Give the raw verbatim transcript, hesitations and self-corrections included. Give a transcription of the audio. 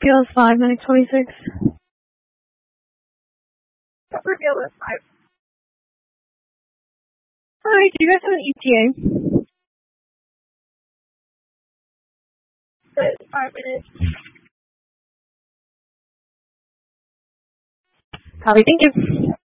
Reveal is five, minute twenty-six. Reveal is five. Hi, do you guys have an E T A? It's five minutes. Copy, thank you.